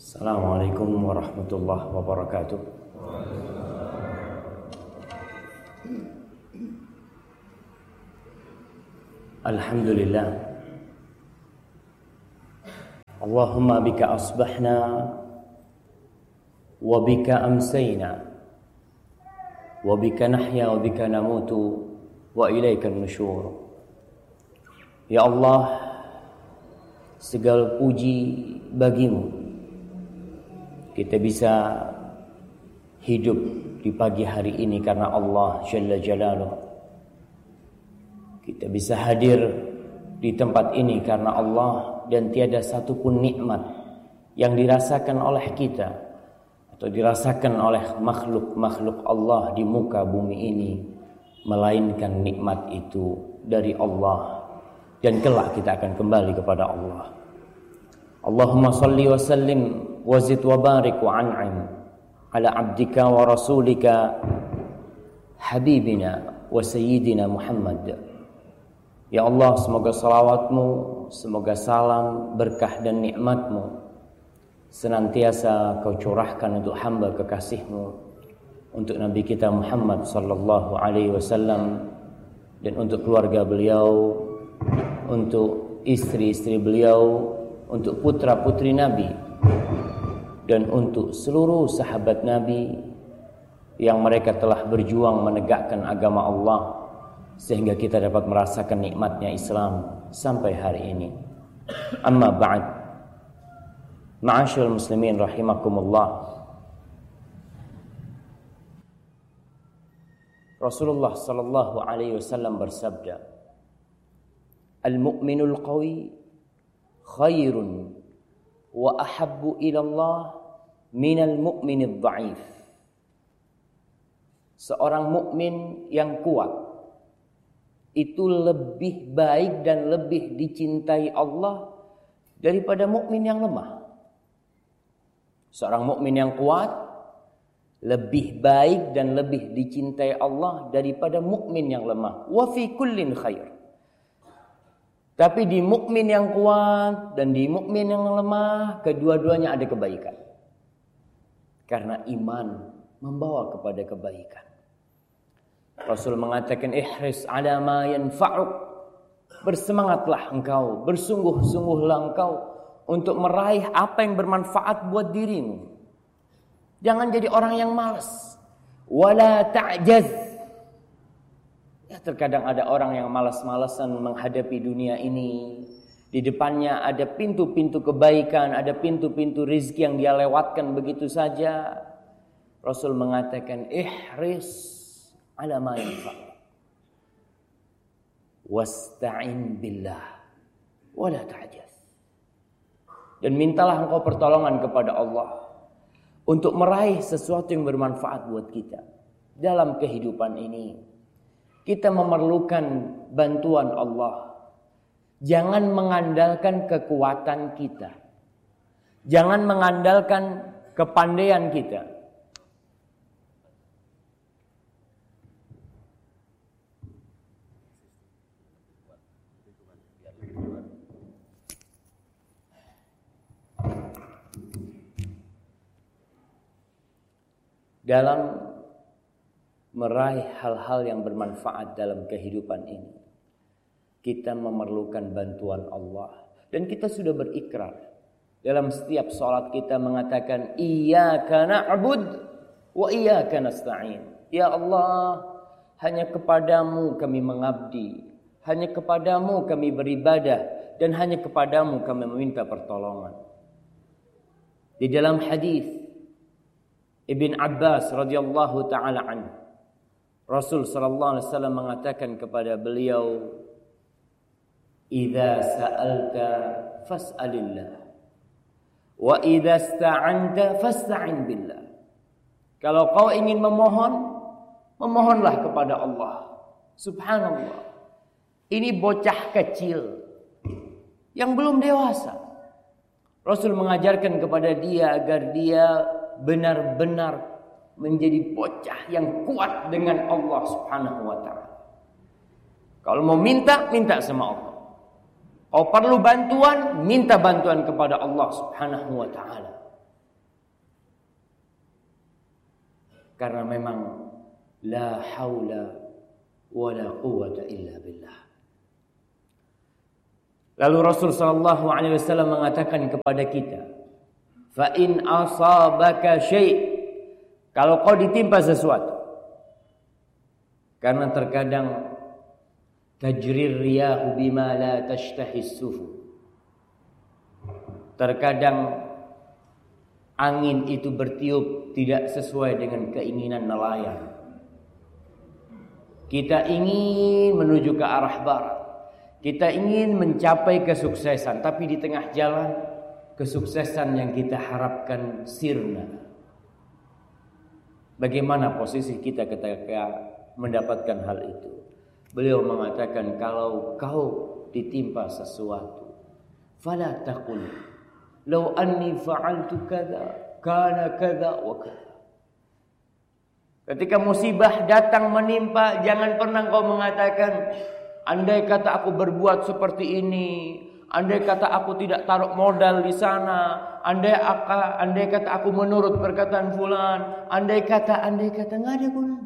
Assalamualaikum warahmatullahi wabarakatuh. Alhamdulillah. Allahumma bika asbahna wa bika amsayna wa bika nahya wa bika namutu wa ilaikan nusyur. Ya Allah, segala puji bagimu. Kita bisa hidup di pagi hari ini karena Allah Jalla Jalaluh. Kita bisa hadir di tempat ini karena Allah, dan tiada satupun nikmat yang dirasakan oleh kita atau dirasakan oleh makhluk-makhluk Allah di muka bumi ini melainkan nikmat itu dari Allah, dan kelak kita akan kembali kepada Allah. Allahumma salli wa sallim wa zid wa barik wa an'im ala abdika wa rasulika habibina wa sayyidina Muhammad. Ya Allah, semoga salawatmu, semoga salam, berkah dan nikmatmu senantiasa kau curahkan untuk hamba kekasihmu, untuk Nabi kita Muhammad sallallahu alaihi wasallam, dan untuk keluarga beliau, untuk istri-istri beliau, untuk putra-putri Nabi, dan untuk seluruh sahabat Nabi yang mereka telah berjuang menegakkan agama Allah sehingga kita dapat merasakan nikmatnya Islam sampai hari ini. Amma ba'd. Ma'asyiral muslimin rahimakumullah. Rasulullah sallallahu alaihi wasallam bersabda, "Al-mu'minul qawi khairun wa ahabbu ila Allah minal mu'minid dha'if." Seorang mukmin yang kuat itu lebih baik dan lebih dicintai Allah daripada mukmin yang lemah. Seorang mukmin yang kuat lebih baik dan lebih dicintai Allah daripada mukmin yang lemah. Wa fi kullin khair. Tapi di mukmin yang kuat dan di mukmin yang lemah, kedua-duanya ada kebaikan. Karena iman membawa kepada kebaikan. Rasul mengatakan, ihris ala ma yanfa'uk. Bersemangatlah engkau, bersungguh-sungguhlah engkau untuk meraih apa yang bermanfaat buat dirimu. Jangan jadi orang yang malas. Wala ta'jaz. Ya, terkadang ada orang yang malas-malasan menghadapi dunia ini. Di depannya ada pintu-pintu kebaikan, ada pintu-pintu rizki yang dia lewatkan begitu saja. Rasul mengatakan, ihris ala ma yanfa'u wasta'in billah wala ta'jaz. Dan mintalah engkau pertolongan kepada Allah untuk meraih sesuatu yang bermanfaat buat kita. Dalam kehidupan ini kita memerlukan bantuan Allah. Jangan mengandalkan kekuatan kita. Jangan mengandalkan kepandaian kita. Dalam meraih hal-hal yang bermanfaat dalam kehidupan ini, kita memerlukan bantuan Allah. Dan kita sudah berikrar dalam setiap salat kita mengatakan, iyyaka na'bud wa iyyaka nasta'in. Ya Allah, hanya kepadamu kami mengabdi, hanya kepadamu kami beribadah, dan hanya kepadamu kami meminta pertolongan. Di dalam hadis Ibn Abbas radhiyallahu taala anhu, Rasul sallallahu alaihi wasallam mengatakan kepada beliau, "Idza sa'alta fas'alillah wa idza ista'anta fasta'in billah." Kalau kau ingin memohon, memohonlah kepada Allah. Subhanallah. Ini bocah kecil yang belum dewasa. Rasul mengajarkan kepada dia agar dia benar-benar menjadi bocah yang kuat dengan Allah Subhanahu wa ta'ala. Kalau mau minta, minta sama Allah. Kalau perlu bantuan, minta bantuan kepada Allah Subhanahu wa ta'ala. Karena memang la haula wala quwwata illa billah. Lalu Rasul sallallahu alaihi wasallam mengatakan kepada kita, fa in asabaka syai', kalau kau ditimpa sesuatu. Karena terkadang tajrir riyahu bima la tashtahi sufu. Terkadang angin itu bertiup tidak sesuai dengan keinginan nelayan. Kita ingin menuju ke arah barat. Kita ingin mencapai kesuksesan, tapi di tengah jalan kesuksesan yang kita harapkan sirna. Bagaimana posisi kita ketika mendapatkan hal itu? Beliau mengatakan, kalau kau ditimpa sesuatu, fala taqul law anni fa'altu kadza kana kadza wa kadza. Ketika musibah datang menimpa, jangan pernah kau mengatakan, andai kata aku berbuat seperti ini, andai kata aku tidak taruh modal di sana, andai kata aku menurut perkataan fulan, andai kata enggak ada gunanya.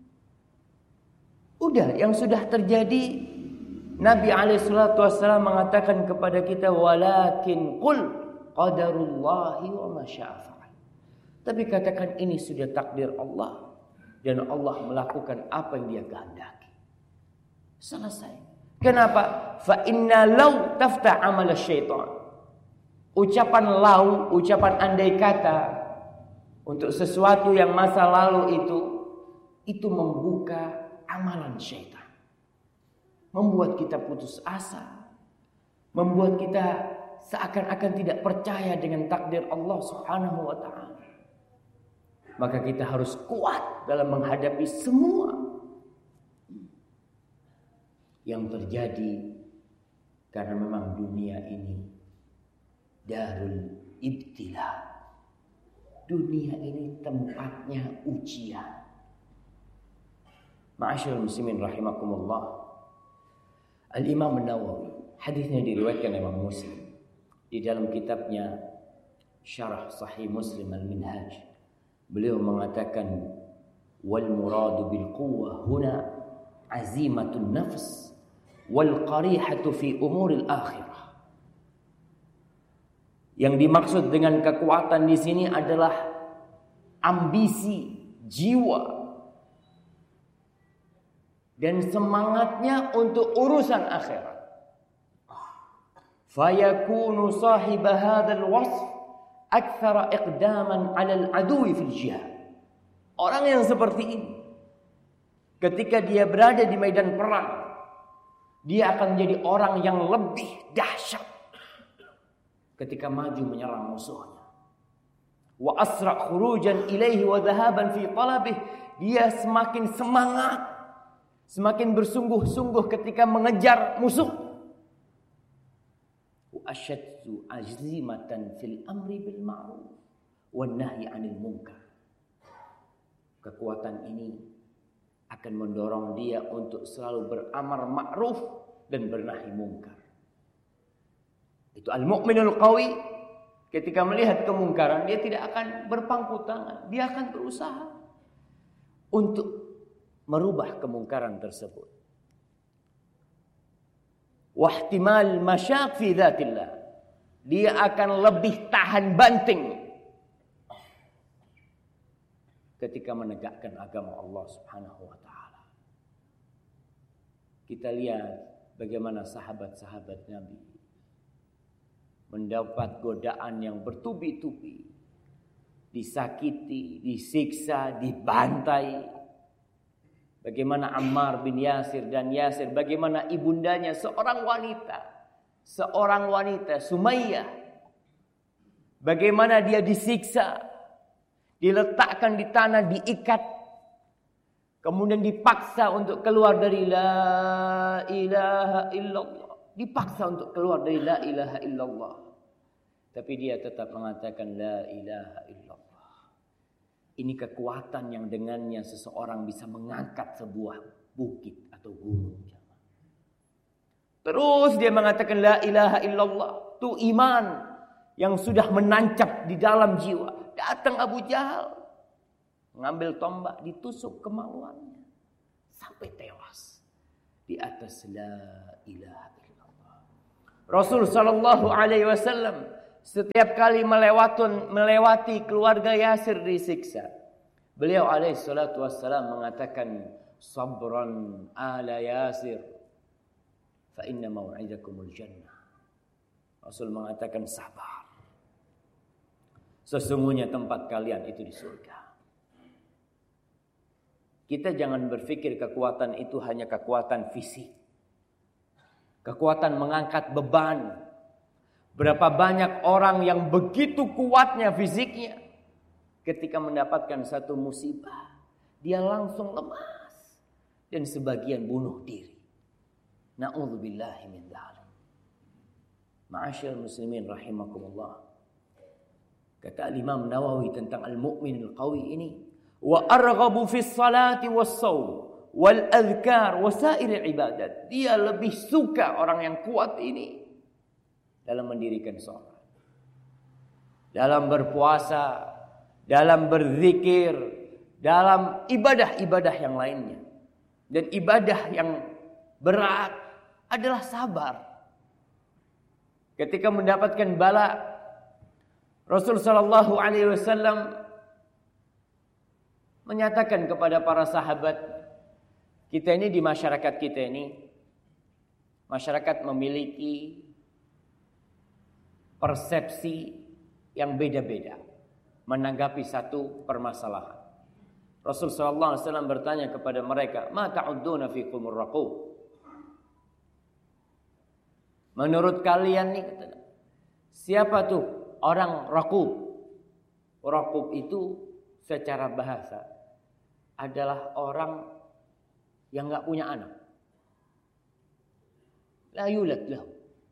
Udah, yang sudah terjadi. Nabi SAW mengatakan kepada kita, walakin qul qadarullahi wa ma syaa fa'al. Tapi katakan ini sudah takdir Allah dan Allah melakukan apa yang Dia kehendaki. Selesai. Kenapa? Fa inna law tafta amal syaitan. Ucapan law, ucapan andai kata untuk sesuatu yang masa lalu itu membuka amalan syaitan. Membuat kita putus asa, membuat kita seakan-akan tidak percaya dengan takdir Allah Subhanahu wa taala. Maka kita harus kuat dalam menghadapi semua yang terjadi, karena memang dunia ini darul ibtila. Dunia ini tempatnya ujian. Ma'asyiral muslimin rahimakumullah. Al-Imam An-Nawawi, hadisnya diriwayatkan Imam Muslim di dalam kitabnya Syarah Sahih Muslim Al-Minhaj. Beliau mengatakan, wal muradu bil quwwah huna azimatun nafs wal qarihatu fi umuril akhirah. Yang dimaksud dengan kekuatan di sini adalah ambisi jiwa dan semangatnya untuk urusan akhirat. Fayakunu sahib hadzal wasf aktsara iqdaman 'ala al-'adwi fil jihad. Orang yang seperti ini, ketika dia berada di medan perang, dia akan menjadi orang yang lebih dahsyat ketika maju menyerang musuhnya. Wa asra' khurujan ilaihi wa dhahaban fi talabih. Dia semakin semangat, semakin bersungguh-sungguh ketika mengejar musuh. Wa asyaddu azimatan fil amri bil ma'ruf wan nahyi 'anil munkar. Kekuatan ini akan mendorong dia untuk selalu beramar ma'ruf dan bernahi munkar. Itu al-mu'minul qawi, ketika melihat kemungkaran dia tidak akan berpangku tangan, dia akan berusaha untuk merubah kemungkaran tersebut. Wahtimal masyaq fi dzatillah. Dia akan lebih tahan banting ketika menegakkan agama Allah Subhanahu wa taala. Kita lihat bagaimana sahabat-sahabat Nabi mendapat godaan yang bertubi-tubi, disakiti, disiksa, dibantai. Bagaimana Ammar bin Yasir dan Yasir, bagaimana ibundanya seorang wanita Sumayyah, bagaimana dia disiksa, diletakkan di tanah, diikat, kemudian dipaksa untuk keluar dari la ilaha illallah, dipaksa untuk keluar dari la ilaha illallah, tapi dia tetap mengatakan la ilaha illallah. Ini kekuatan yang dengannya seseorang bisa mengangkat sebuah bukit atau gunung. Terus dia mengatakan la ilaha illallah. Itu iman yang sudah menancap di dalam jiwa. Datang Abu Jahal. Ngambil tombak, ditusuk kemaluannya sampai tewas di atas la ilaha illallah. Rasul sallallahu alaihi wasallam setiap kali melewati keluarga Yasir disiksa, beliau alaihi salatu wassalam mengatakan, sabran ala Yasir fa inna mau'idakumul jannah. Rasul mengatakan, sabar, sesungguhnya tempat kalian itu di surga. Kita jangan berpikir kekuatan itu hanya kekuatan fisik. Kekuatan mengangkat beban. Berapa banyak orang yang begitu kuatnya fisiknya, ketika mendapatkan satu musibah, dia langsung lemas. Dan sebagian bunuh diri. Na'udzubillahi min dzalik. Ma'asyiral muslimin rahimakumullah. Kata Imam Nawawi tentang al-mu'min al-qawi ini, wa arghabu fis salati was shaum wal adhkar wa sa'ir ibadat. Dia lebih suka orang yang kuat ini dalam mendirikan salat, dalam berpuasa, dalam berzikir, dalam ibadah-ibadah yang lainnya. Dan ibadah yang berat adalah sabar. Ketika mendapatkan bala, Rasul sallallahu alaihi wasallam menyatakan kepada para sahabat, kita ini di masyarakat kita ini, masyarakat memiliki persepsi yang beda-beda menanggapi satu permasalahan. Rasul sallallahu alaihi wasallam bertanya kepada mereka, "Ma ta'udduna fikumur raqub?" Menurut kalian nih, siapa tuh orang raqub? Raqub itu secara bahasa adalah orang yang enggak punya anak. La yulad lahu.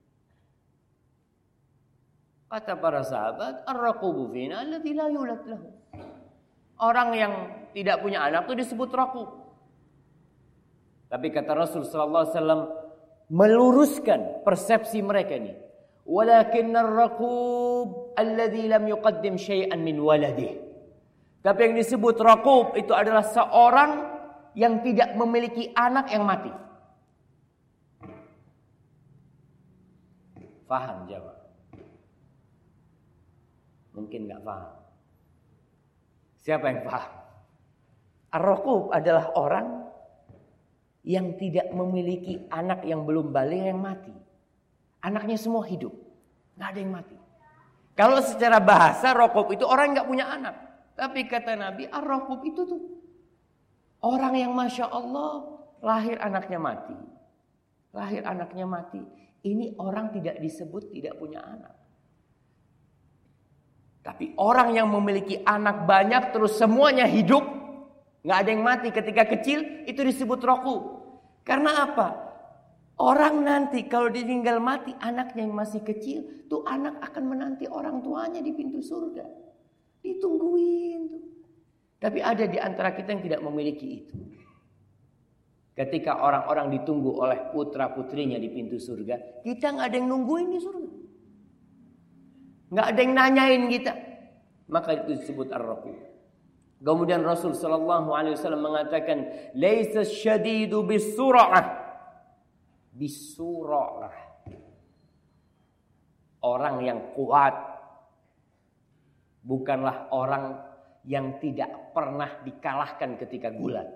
Kata para sahabat, ar-raqubu fina alladhi la yulad lahu. Orang yang tidak punya anak itu disebut raqub. Tapi kata Rasul sallallahu alaihi wasallam meluruskan persepsi mereka ini. Walakinnar raqub alladhi lam yuqaddim syai'an min waladihi. Tapi yang disebut raqub itu adalah seorang yang tidak memiliki anak yang mati. Faham jawab? Mungkin enggak paham. Siapa yang paham? Ar-raqub adalah orang yang tidak memiliki anak yang belum balik yang mati. Anaknya semua hidup, enggak ada yang mati. Kalau secara bahasa raqub itu orang yang enggak punya anak. Tapi kata Nabi, ar-raqub itu tuh orang yang Masya Allah lahir anaknya mati. Lahir anaknya mati. Ini orang tidak disebut tidak punya anak. Tapi orang yang memiliki anak banyak terus semuanya hidup, nggak ada yang mati ketika kecil, itu disebut raqub. Karena apa? Orang nanti kalau ditinggal mati, anaknya yang masih kecil, tuh anak akan menanti orang tuanya di pintu surga. Ditungguin tuh. Tapi ada di antara kita yang tidak memiliki itu. Ketika orang-orang ditunggu oleh putra-putrinya di pintu surga, kita nggak ada yang nungguin di surga. Nggak ada yang nanyain kita. Maka itu disebut ar-raqub. Kemudian Rasul sallallahu alaihi wasallam mengatakan, "Laisa syadidu bisur'ah." Bisur'ah. Orang yang kuat bukanlah orang yang tidak pernah dikalahkan ketika gulat.